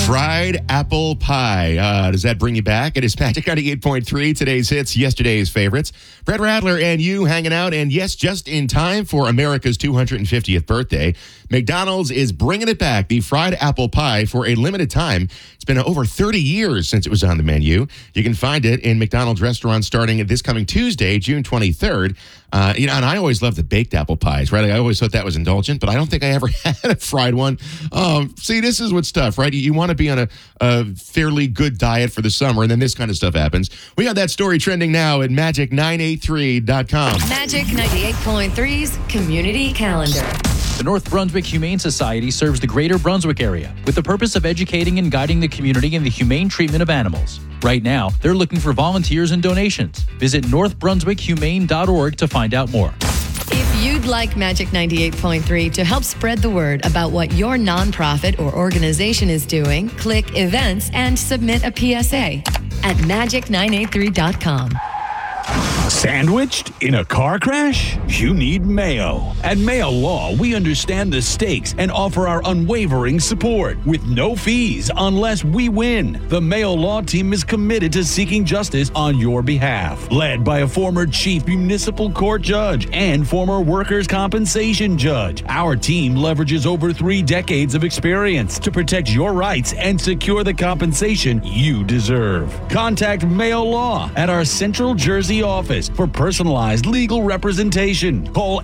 Fried apple pie. Does that bring you back? It is Magic 98.3, today's hits, yesterday's favorites. Brett Radler and you hanging out, and yes, just in time for America's 250th birthday, McDonald's is bringing it back, the fried apple pie, for a limited time. It's been over 30 years since it was on the menu. You can find it in McDonald's restaurants starting this coming Tuesday, June 23rd. And I always loved the baked apple pies, right? I always thought that was indulgent, but I don't think I ever had a fried one. See, this is what's tough, right? You want to be on a fairly good diet for the summer, and then this kind of stuff happens. We got that story trending now at magic983.com. Magic 98.3's Community Calendar. The North Brunswick Humane Society serves the Greater Brunswick area with the purpose of educating and guiding the community in the humane treatment of animals. Right now, they're looking for volunteers and donations. Visit northbrunswickhumane.org to find out more. If you'd like Magic 98.3 to help spread the word about what your nonprofit or organization is doing, click Events and submit a PSA at magic983.com. Sandwiched in a car crash? You need Mayo. At Mayo Law, we understand the stakes and offer our unwavering support with no fees unless we win. The Mayo Law team is committed to seeking justice on your behalf. Led by a former chief municipal court judge and former workers' compensation judge, our team leverages over 3 decades of experience to protect your rights and secure the compensation you deserve. Contact Mayo Law at our Central Jersey office for personalized legal representation. Call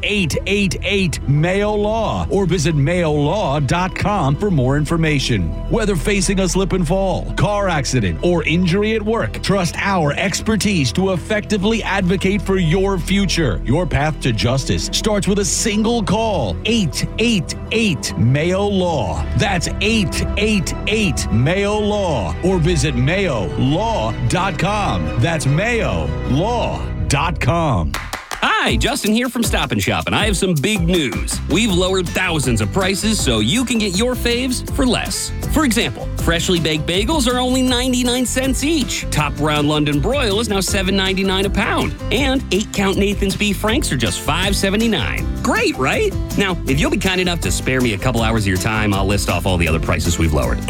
888-MAYO-LAW or visit mayolaw.com for more information. Whether facing a slip and fall, car accident, or injury at work, trust our expertise to effectively advocate for your future. Your path to justice starts with a single call. 888-MAYO-LAW. That's 888-MAYO-LAW or visit mayolaw.com. That's mayolaw.com. Hi, Justin here from Stop & Shop, and I have some big news. We've lowered thousands of prices so you can get your faves for less. For example, freshly baked bagels are only 99 cents each. Top Round London Broil is now $7.99 a pound. And 8-count Nathan's Beef Franks are just $5.79. Great, right? Now, if you'll be kind enough to spare me a couple hours of your time, I'll list off all the other prices we've lowered.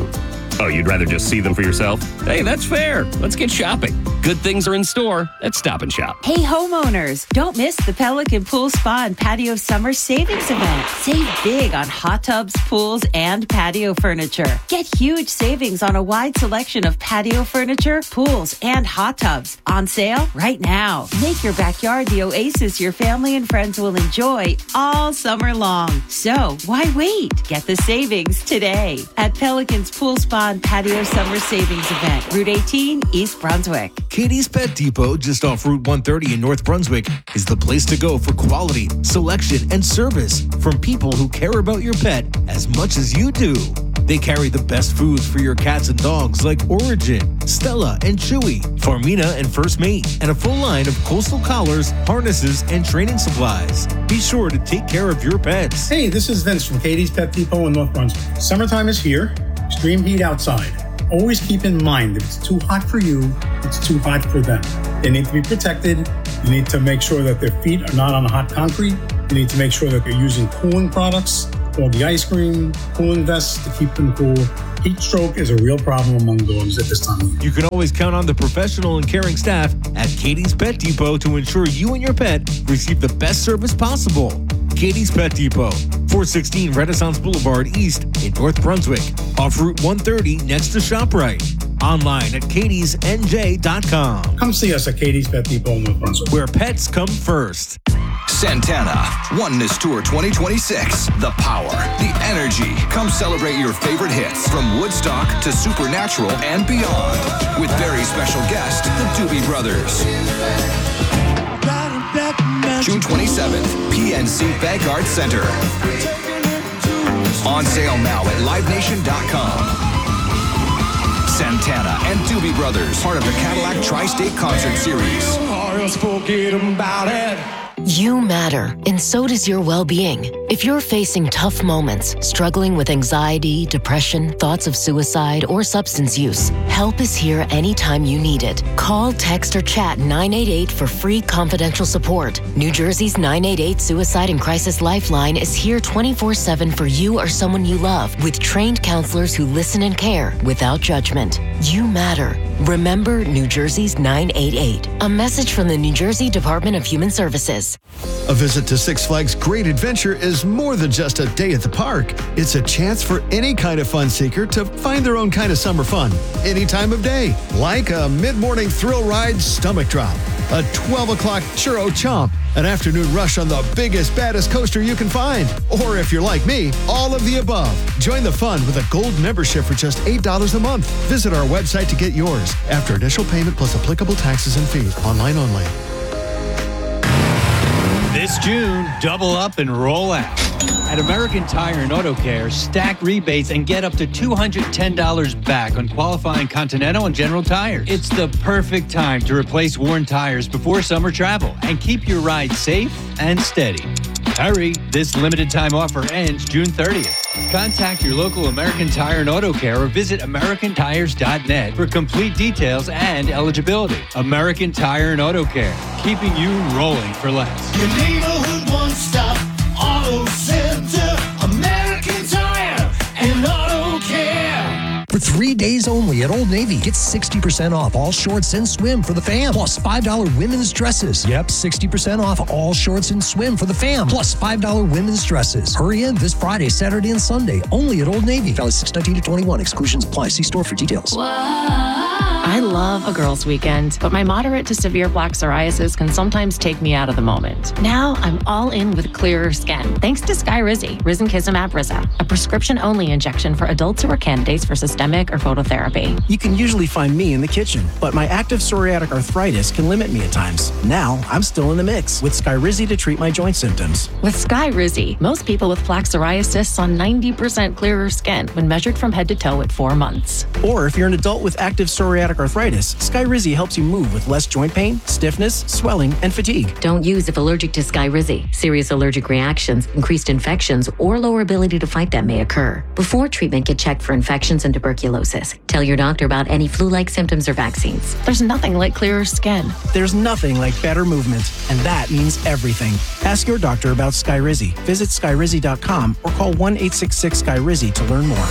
Oh, you'd rather just see them for yourself? Hey, that's fair. Let's get shopping. Good things are in store at Stop & Shop. Hey, homeowners, don't miss the Pelican Pool Spa and Patio Summer Savings Event. Save big on hot tubs, pools, and patio furniture. Get huge savings on a wide selection of patio furniture, pools, and hot tubs. On sale right now. Make your backyard the oasis your family and friends will enjoy all summer long. So, why wait? Get the savings today at Pelican's Pool Spa and Patio Summer Savings Event, Route 18, East Brunswick. Katie's Pet Depot, just off Route 130 in North Brunswick, is the place to go for quality, selection, and service from people who care about your pet as much as you do. They carry the best foods for your cats and dogs like Origin, Stella, and Chewy, Farmina, and First Mate, and a full line of coastal collars, harnesses, and training supplies. Be sure to take care of your pets. Hey, this is Vince from Katie's Pet Depot in North Brunswick. Summertime is here. Extreme heat outside. Always keep in mind, if it's too hot for you, it's too hot for them. They need to be protected. You need to make sure that their feet are not on hot concrete. You need to make sure that they're using cooling products, all the ice cream, cooling vests to keep them cool. Heat stroke is a real problem among dogs at this time of year. You can always count on the professional and caring staff at Katie's Pet Depot to ensure you and your pet receive the best service possible. Katie's Pet Depot, 416 Renaissance Boulevard East in North Brunswick, off Route 130 next to ShopRite. Online at katiesnj.com. Come see us at Katie's Pet Depot in North Brunswick, where pets come first. Santana Oneness Tour 2026. The power, the energy. Come celebrate your favorite hits from Woodstock to Supernatural and beyond. With very special guest, the Doobie Brothers. June 27th, PNC Bank Arts Center. On sale now at livenation.com. Santana and Doobie Brothers, part of the Cadillac Tri-State Concert Series. You matter, and so does your well-being. If you're facing tough moments, struggling with anxiety, depression, thoughts of suicide, or substance use, help is here anytime you need it. Call, text, or chat 988 for free confidential support. New Jersey's 988 Suicide and Crisis Lifeline is here 24/7 for you or someone you love, with trained counselors who listen and care without judgment. You matter. Remember New Jersey's 988. A message from the New Jersey Department of Human Services. A visit to Six Flags Great Adventure is more than just a day at the park. It's a chance for any kind of fun seeker to find their own kind of summer fun any time of day, like a mid-morning thrill ride stomach drop, a 12 o'clock churro chomp, an afternoon rush on the biggest, baddest coaster you can find. Or if you're like me, all of the above. Join the fun with a gold membership for just $8 a month. Visit our website to get yours after initial payment plus applicable taxes and fees. Online only. This June, double up and roll out. At American Tire and Auto Care, stack rebates and get up to $210 back on qualifying Continental and General tires. It's the perfect time to replace worn tires before summer travel and keep your ride safe and steady. Hurry, this limited time offer ends June 30th. Contact your local American Tire and Auto Care or visit americantires.net for complete details and eligibility. American Tire and Auto Care, keeping you rolling for less. Your neighborhood one-stop auto center, American Tire and Auto Care. For 3 days only at Old Navy, get 60% off all shorts and swim for the fam. Plus $5 women's dresses. Yep, 60% off all shorts and swim for the fam. Plus $5 women's dresses. Hurry in this Friday, Saturday, and Sunday. Only at Old Navy. Valid 6/19 to 21. Exclusions apply. See store for details. I love a girls' weekend, but my moderate to severe plaque psoriasis can sometimes take me out of the moment. Now I'm all in with clearer skin, thanks to Skyrizi, Risankizumab Riza, a prescription-only injection for adults who are candidates for systemic or phototherapy. You can usually find me in the kitchen, but my active psoriatic arthritis can limit me at times. Now I'm still in the mix with Skyrizi to treat my joint symptoms. With Skyrizi, most people with plaque psoriasis saw 90% clearer skin when measured from head to toe at 4 months. Or if you're an adult with active psoriatic arthritis, Skyrizi helps you move with less joint pain, stiffness, swelling, and fatigue. Don't use if allergic to Skyrizi. Serious allergic reactions, increased infections, or lower ability to fight them may occur. Before treatment, get checked for infections and tuberculosis. Tell your doctor about any flu-like symptoms or vaccines. There's nothing like clearer skin. There's nothing like better movement, and that means everything. Ask your doctor about Skyrizi. Visit skyrizi.com or call 1-866-SKYRIZI to learn more.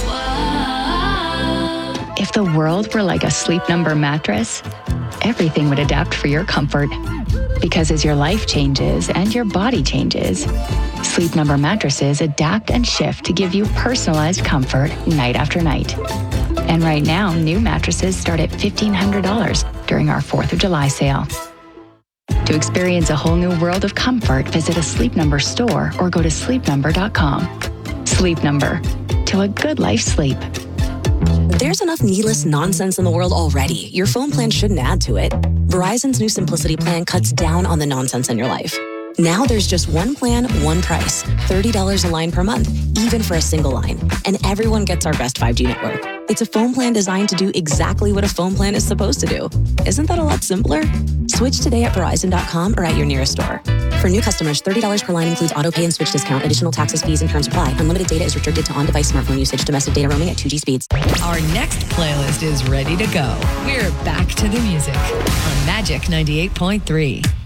If the world were like a Sleep Number mattress, everything would adapt for your comfort. Because as your life changes and your body changes, Sleep Number mattresses adapt and shift to give you personalized comfort night after night. And right now, new mattresses start at $1,500 during our 4th of July sale. To experience a whole new world of comfort, visit a Sleep Number store or go to sleepnumber.com. Sleep Number. To a good life sleep. There's enough needless nonsense in the world already. Your phone plan shouldn't add to it. Verizon's new Simplicity plan cuts down on the nonsense in your life. Now there's just one plan, one price. $30 a line per month, even for a single line. And everyone gets our best 5G network. It's a phone plan designed to do exactly what a phone plan is supposed to do. Isn't that a lot simpler? Switch today at Verizon.com or at your nearest store. For new customers, $30 per line includes auto pay and switch discount. Additional taxes, fees, and terms apply. Unlimited data is restricted to on-device smartphone usage. Domestic data roaming at 2G speeds. Our next playlist is ready to go. We're back to the music on Magic 98.3.